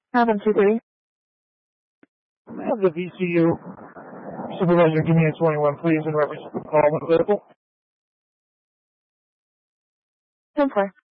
723. Have the VCU supervisor give me a 21, please, in reference to the call when available. 10-4.